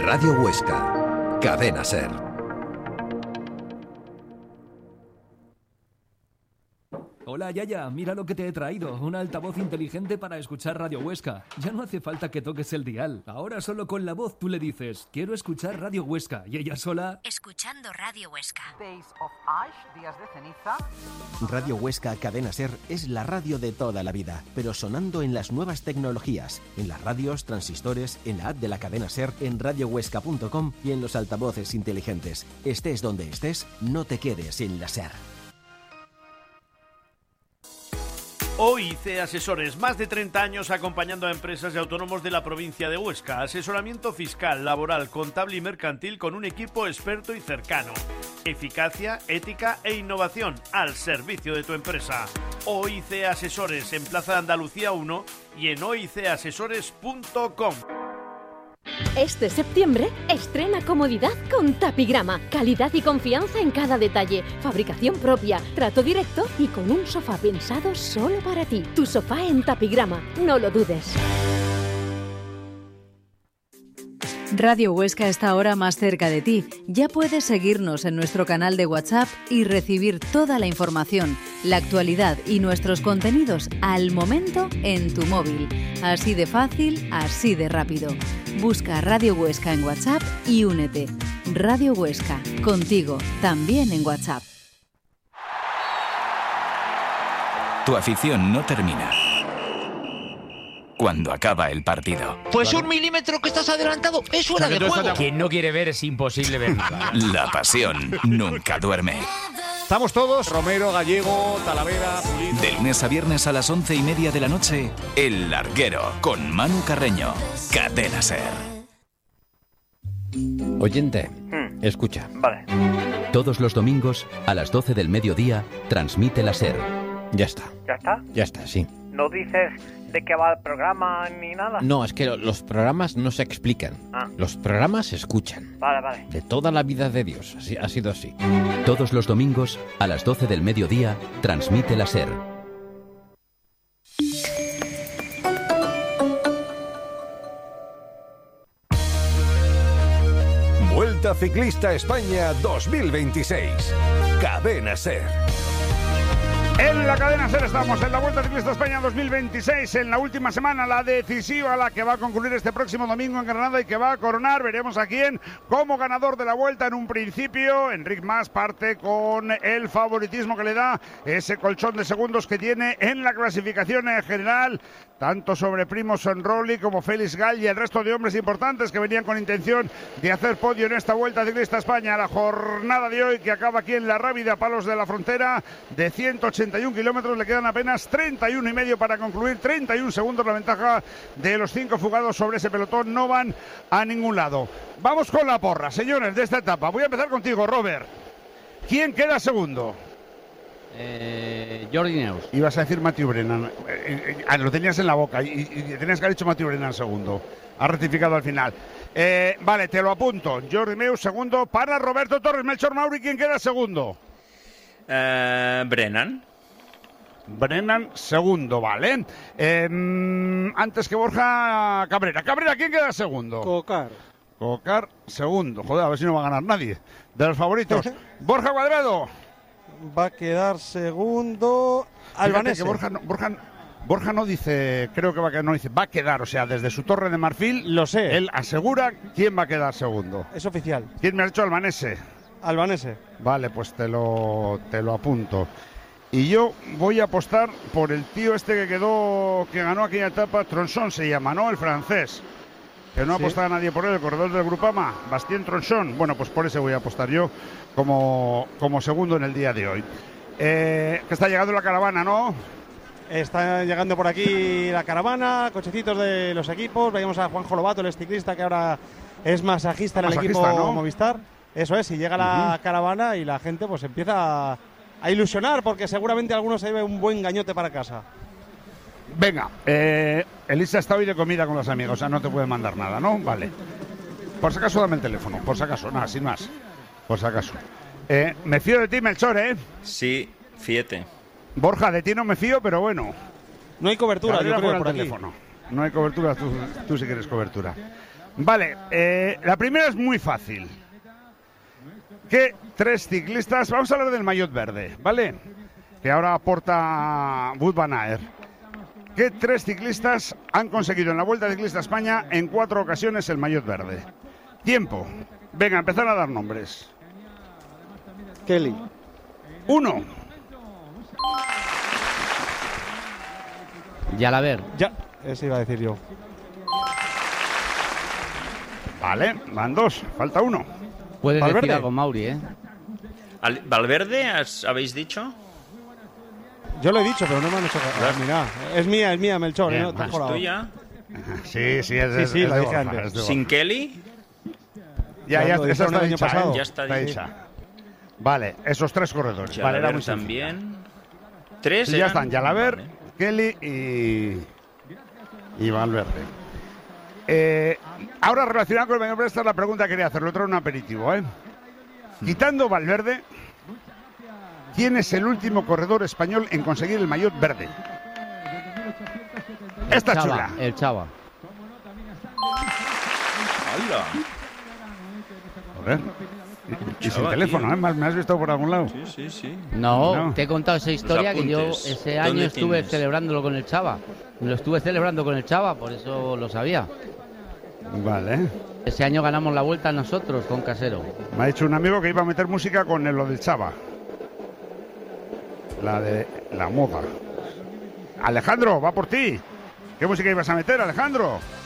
Radio Huesca, Cadena SER. Hola, Yaya, mira lo que te he traído. Un altavoz inteligente para escuchar Radio Huesca. Ya no hace falta que toques el dial. Ahora solo con la voz tú le dices, quiero escuchar Radio Huesca. Y ella sola... Escuchando Radio Huesca. Days of Ash, días de ceniza. Radio Huesca Cadena SER es la radio de toda la vida, pero sonando en las nuevas tecnologías, en las radios, transistores, en la app de la cadena SER, en radiohuesca.com y en los altavoces inteligentes. Estés donde estés, no te quedes sin la SER. OIC Asesores, más de 30 años acompañando a empresas y autónomos de la provincia de Huesca. Asesoramiento fiscal, laboral, contable y mercantil con un equipo experto y cercano. Eficacia, ética e innovación al servicio de tu empresa. OIC Asesores en Plaza de Andalucía 1 y en oicasesores.com. Este septiembre estrena comodidad con Tapigrama. Calidad y confianza en cada detalle. Fabricación propia, trato directo y con un sofá pensado solo para ti. Tu sofá en Tapigrama, no lo dudes. Radio Huesca está ahora más cerca de ti. Ya puedes seguirnos en nuestro canal de WhatsApp y recibir toda la información, la actualidad y nuestros contenidos al momento en tu móvil. Así de fácil, así de rápido. Busca Radio Huesca en WhatsApp y únete. Radio Huesca, contigo, también en WhatsApp. Tu afición no termina cuando acaba el partido. Pues un milímetro que estás adelantado es fuera de juego. Quien no quiere ver es imposible ver nada. La pasión nunca duerme. Estamos todos, Romero, Gallego, Talavera, Pulido. De lunes a viernes a las 11:30 de la noche, El Larguero, con Manu Carreño. Cadena SER. Oyente, escucha. Vale. Todos los domingos, a las 12 del mediodía, transmite la SER. Ya está. ¿Ya está? Ya está, sí. ¿No dices de qué va el programa ni nada? No, es que los programas no se explican. Los programas se escuchan. Vale. De toda la vida de Dios, así, ha sido así. Todos los domingos, a las 12 del mediodía, transmite la SER. Vuelta Ciclista España 2026. Cadena SER. En la cadena SER estamos en la Vuelta Ciclista España 2026, en la última semana, la decisiva, la que va a concluir este próximo domingo en Granada y que va a coronar, veremos a quién como ganador de la Vuelta. En un principio, Enric Mas parte con el favoritismo que le da ese colchón de segundos que tiene en la clasificación en general, tanto sobre Primož Roglič como Félix Gall y el resto de hombres importantes que venían con intención de hacer podio en esta Vuelta Ciclista España. La jornada de hoy, que acaba aquí en La Rábida, Palos de la Frontera, de 181 kilómetros, le quedan apenas 31 y medio para concluir. 31 segundos la ventaja de los 5 fugados sobre ese pelotón, no van a ningún lado. Vamos con la porra, señores, de esta etapa. Voy a empezar contigo, Robert. ¿Quién queda segundo? Jordi Neus. Ibas a decir Mathieu Brennan. Lo tenías en la boca y tenías que haber dicho Mathieu Brennan segundo. Ha rectificado al final. Vale, te lo apunto. Jordi Neus segundo para Roberto Torres. Melchor Mauri, ¿quién queda segundo? Brennan segundo, vale. Antes que Borja, Cabrera, ¿quién queda segundo? Cocar segundo. Joder, a ver si no va a ganar nadie de los favoritos. Borja Cuadrado va a quedar segundo. Albanese. Borja no dice, creo que va a quedar, no dice, va a quedar, o sea, desde su Torre de Marfil, lo sé. Él asegura quién va a quedar segundo. Es oficial. ¿Quién me ha hecho Albanese? Vale, pues te lo apunto. Y yo voy a apostar por el tío este que ganó aquella etapa, Tronchon se llama, ¿no? El francés. Que no apostaba nadie por él, el corredor del Grupama, Bastien Tronchon. Bueno, pues por ese voy a apostar yo como segundo en el día de hoy. Que está llegando la caravana, ¿no? Está llegando por aquí la caravana, cochecitos de los equipos. Veíamos a Juanjo Lobato, el ciclista que ahora es masajista en el equipo, ¿no? Movistar. Eso es, y llega la caravana y la gente pues empieza a ilusionar porque seguramente alguno se lleve un buen gañote para casa. Venga, Elisa está hoy de comida con los amigos, o sea, no te puede mandar nada, ¿no? Vale. Por si acaso dame el teléfono, por si acaso, nada, sin más. Por si acaso. Me fío de ti, Melchor, ¿eh? Sí, fíjate. Borja, de ti no me fío, pero bueno. No hay cobertura, yo creo, por el teléfono. No hay cobertura, tú sí quieres cobertura. Vale, la primera es muy fácil. ¿Qué 3 ciclistas? Vamos a hablar del maillot verde, ¿vale? Que ahora aporta Wout van Aert. ¿Qué 3 ciclistas han conseguido en la Vuelta Ciclista España en 4 ocasiones el maillot verde? Tiempo. Venga, empezar a dar nombres. Kelly. 1. Yalaber. Ya, eso iba a decir yo. Vale, van 2, falta 1. Puedes decir algo, Mauri, ¿eh? ¿Valverde habéis dicho? Yo lo he dicho, pero no me han hecho caso. Mira, es mía, Melchor. Bien, ¿no? ¿es tuya? Sí, es la dije antes. ¿Sin Kelly? Ya esa está el año dicha, pasado. Ya está dicha. Vale, esos 3 corredores. Yalaber Vale, era muy también. 3 sí, ya están, Yalaber, vale. Kelly y Valverde. Ahora relacionado con el maillot verde, esta es la pregunta que quería hacer. Lo otro era un aperitivo, Quitando Valverde, ¿quién es el último corredor español en conseguir el maillot verde? Esta chula. El Chava. ¡Hala! A ver. Y sin teléfono, ¿Me has visto por algún lado? Sí. No, te he contado esa historia que yo ese año estuve celebrándolo con el Chava. Lo estuve celebrando con el Chava, por eso lo sabía. Vale. Ese año ganamos la Vuelta nosotros con Casero. Me ha dicho un amigo que iba a meter música con lo del Chava. La de la moda. Alejandro, va por ti. ¿Qué música ibas a meter, Alejandro?